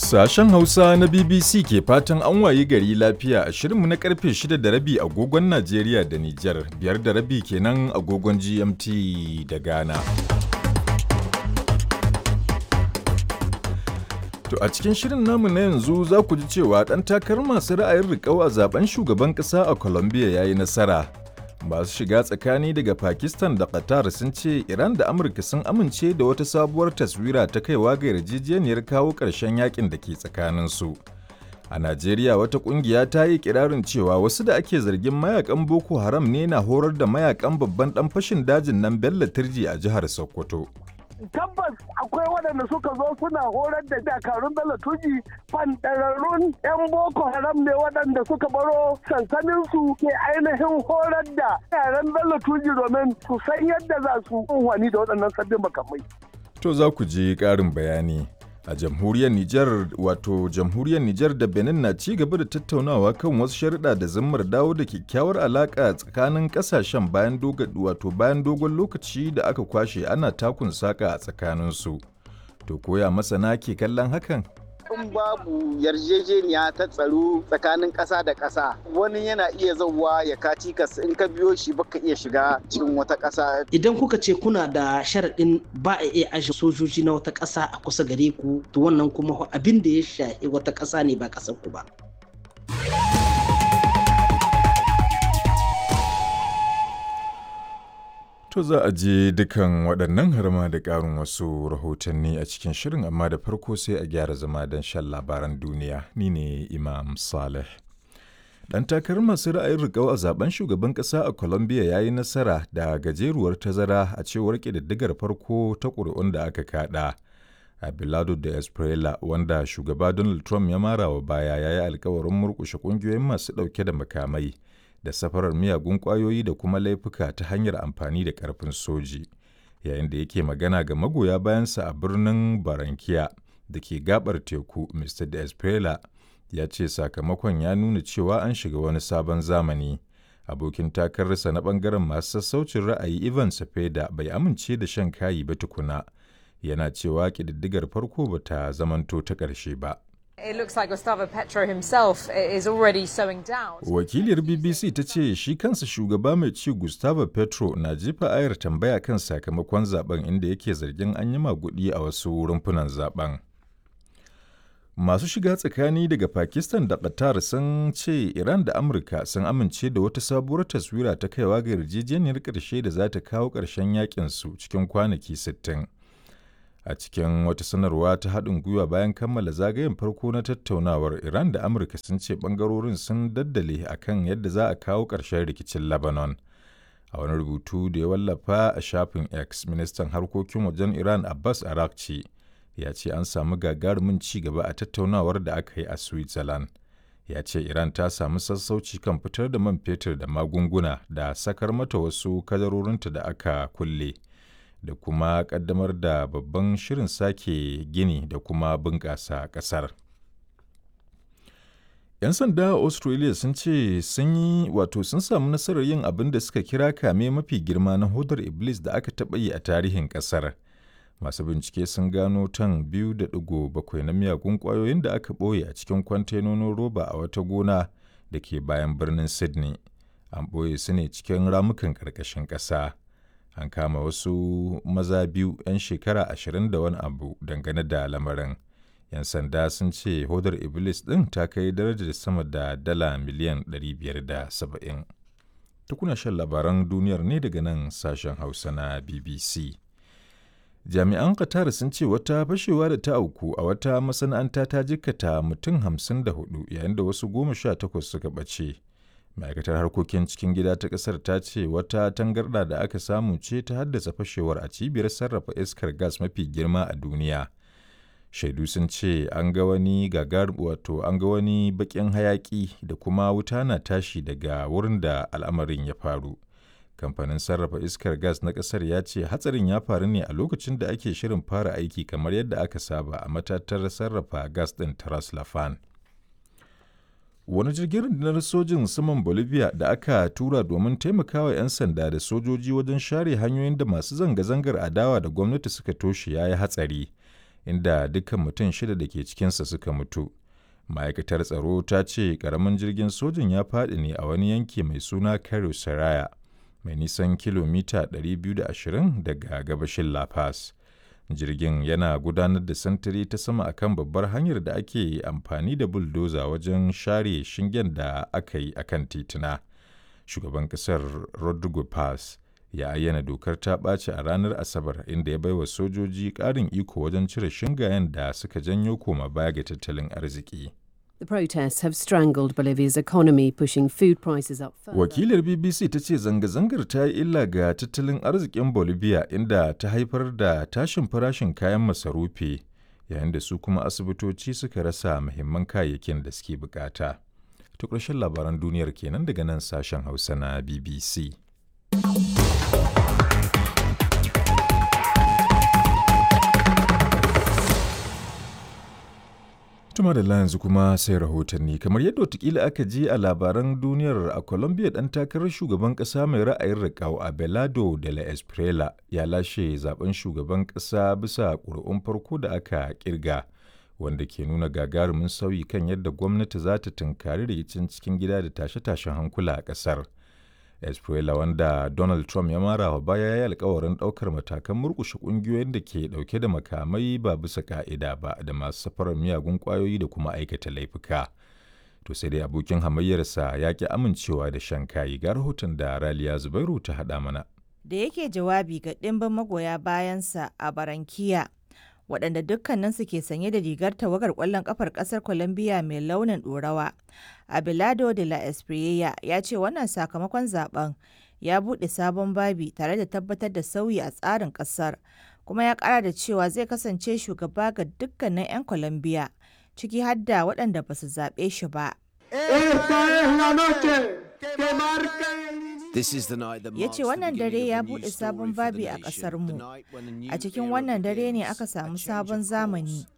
Sashen Hausa na BBC ke fatan an wayi gari lafiya a shirinmu na karfe 6:30 agogon Najeriya da Nijar, 5:30 kenan agogon GMT da Ghana. To a cikin shirin namu na yanzu za ku ji cewa ɗan takarar masu ra'ayin riƙau a zaben shugaban ƙasa a Colombia ya yi nasara. Masu shiga tsakani daga Pakistan da Qatar sun ce Iran da Amurka sun amince da wata sabuwar taswira ta kaiwa ga yarjejeniyar kawo ƙarshen yakin da ke tsakaninsu. A Najeriya wata ƙungiya ta yi kirarin cewa wasu da ake zargin mayakan Boko Haram ne na horar da mayakan babban ɗan fashin dajin nan Bello Turji a jihar Sokoto. Tabbas akwai waɗanda suka zo suna horar da dakarun Bello Turji, fanɗararrun 'yan Boko Haram ne waɗanda suka baro sansaninsu ke ainihin horar da yaran Bello Turji domin su san yadda za su wani da waɗannan sabbin makamai. To za ku ji ƙarin bayani. A jamhuriyar Nijar da Benin na ci gaba da tattaunawa kan wasu sharuɗa da zimmar dawo da kyakkyawar alaƙa tsakanin ƙasashen bayan dogon lokaci da aka kwashe ana takun saƙa a tsakaninsu. To koya masana ke kallon hakan? In babu yarjejeniya ta tsaro tsakanin ƙasa da ƙasa, wani yana iya zauwa ya kaci kas in ka biyo shi baka iya shiga cikin wata ƙasa. Idan kuka ce kuna da sharaɗin ba a iya ajiye sojoji na wata ƙasa a kusa gare ku, to wannan kuma abin da ya shafi wata ƙasa ne ba ƙasar ku ba. To za a je dukan waɗannan harma da ƙarin wasu rahotanni a cikin shirin, amma da farko sai a gyara zama don shan labaran duniya. Ni ne Imam Saleh. Ɗan takarar masu ra'ayin riƙau a zaben shugaban ƙasa a Colombia ya yi nasara da gajeruwar tazara a cewar ƙididdigar farko ta ƙuri'un da aka kaɗa. Abelardo da Espriella, wanda shugaba Donald Trump ya mara wa baya, ya yi alkawarin murƙushe ƙungiyoyin masu ɗauke da makamai da safarar miyagun ƙwayoyi da kuma laifuka ta hanyar amfani da ƙarfin soji, yayin da yake magana ga magoya bayansa a birnin Barranquilla da ke gabar teku. Mr. de Espriella ya ce sakamakon ya nuna cewa an shiga wani sabon zamani. Abokin takararsa na ɓangaren masu sassaucin ra'ayi Ivan Cepeda bai amince da shan kayi ba tukuna, yana cewa ƙididdigar farko ba ta zamanto ta ƙarshe ba. It looks like Gustavo Petro himself is already sowing doubt. Wakiliyar BBC ta ce shi kansa shugaba mai ci Gustavo Petro na jefa ayar tambaya kan sakamakon zaben, inda yake zargin an yi maguɗi a wasu rumfunan zaben. Masu shiga tsakani daga Pakistan da Qatar sun ce Iran da Amurka sun amince da wata sabuwar taswira ta kaiwa ga yarjejeniyar ƙarshe da za ta kawo ƙarshen yakin su cikin kwanaki 60. A cikin wata sanarwa ta haɗin gwiwa bayan kammala zagayen farko na tattaunawar, Iran da Amurka sun ce ɓangarorin sun daddale a kan yadda za a kawo ƙarshen rikicin Lebanon. A wani rubutu da ya wallafa a shafin X, ministan harkokin wajen Iran Abbas Araghchi ya ce an samu gagarumin ci gaba a tattaunawar da aka yi a Switzerland. Ya ce Iran ta samu sassauci kan fitar da man fetur da magunguna da sakar mata wasu kadarorinta da aka kulle, da kuma kaddamar da babban shirin sake gini da kuma bunƙasa ƙasar. 'Yan sanda a Australia sun ce sun samu nasarar yin abin da suka kira kame mafi girma na hodar Iblis da aka taɓa yi a tarihin ƙasar. Masu bincike sun gano tan 2.7 na miyagun ƙwayoyin da aka ɓoye a cikin kwantenonin roba a wata gona da ke bayan birnin Sydney. An ɓoye su ne cikin ramukan ƙarƙashin ƙasa. An kama wasu maza biyu 'yan shekara 20 da wani abu dangane da lamarin. 'Yan sanda sun ce hodar Iblis ɗin ta kai darajar sama da dala miliyan 570. Tukuna shan labaran duniyar ne daga nan sashen Hausa na BBC. Jami'an Qatar sun ce wata fashewa da ta auku a wata masana'anta ta jikkata mutum 54 yayin da wasu 18 suka ɓace. Ma'aikatar harkokin cikin gida ta ƙasar ta ce wata tangarɗa da aka samu ce ta haddasa fashewar a cibiyar sarrafa iskar gas mafi girma a duniya. Shaidu sun ce an ga wani baƙin hayaƙi da kuma wuta na tashi daga wurin da al'amarin ya faru. Kamfanin sarrafa iskar gas na ƙasar ya ce hatsarin ya faru ne a lokacin da ake shirin fara aiki kamar yadda aka saba a matatar sarrafa gas ɗin ta Ras Laffan. Wani jirgin rundunar sojin saman Bolivia da aka tura domin taimakawa 'yan sanda da sojoji wajen share hanyoyin da masu zanga-zangar adawa da gwamnati suka toshe ya yi hatsari, inda dukkan mutum 6 da ke cikinsa suka mutu. Ma'aikatar tsaro ta ce ƙaramin jirgin sojin ya faɗi ne a wani yanki mai suna Cairo Saraya, mai nisan kilomita 220 daga gabashin La Paz. Jirgin yana gudanar da sintiri ta sama akan babbar hanyar da ake amfani da buldoza wajen share shingen da aka yi akan tituna. Shugaban ƙasar Rodrigo Paz ya ayyana dokar ta ɓaci a ranar Asabar, inda ya baiwa sojoji ƙarin iko wajen cire shingayen da suka janyo koma baya ga tattalin arziki. The protests have strangled Bolivia's economy, pushing food prices up further. Wakilar BBC ta ce zanga-zangar ta yi illa ga tattalin arzikin Bolivia, inda ta haifar da tashin farashin kayan masarufi, yayin da su kuma asibitoci suka rasa muhimman kayayyakin da suke bukata. Ta ƙarshen labaran duniyar kenan daga nan sashen Hausa na BBC. Tuma da yanzu kuma sai rahotanni. Kamar yadda watakila aka ji a labaran duniyar, a Colombia ɗan takarar shugaban ƙasa mai ra'ayin riƙau Abelardo de la Espriella ya lashe zaben shugaban ƙasa bisa ƙuri'un farko da aka ƙirga, wanda ke nuna gagarumin sauyi kan yadda gwamnati za ta tunkari rikicin cikin gida da tashe-tashen hankula a ƙasar. Espriella, wanda Donald Trump ya mara wa baya, ya yi alkawarin ɗaukar matakan murƙushe ƙungiyoyin da ke ɗauke da makamai ba bisa ƙa'ida ba da masu safarar miyagun ƙwayoyi da kuma aikata laifuka. To sai dai abokin hamayyarsa ya ƙi amincewa da shan kayi. Ga rahoton da Raliya Zubairu ta haɗa mana. Da yake jawabi ga ɗimbin magoya bayansa a Barankiya, waɗanda dukkaninsu ke sanye da rigar tawagar ƙwallon ƙafar ƙasar Colombia mai launin ɗorawa. Abelardo de la Espriella ya ce wannan sakamakon zaben ya buɗe sabon babi tare da tabbatar da sauyi a tsarin ƙasar, kuma ya ƙara da cewa zai kasance shugaba ga dukkanin 'yan Colombia, ciki har da waɗanda ba su zaɓe shi ba. Ya ce wannan dare ya buɗe sabon babi a ƙasarmu. A cikin wannan dare ne aka samu sabon zamani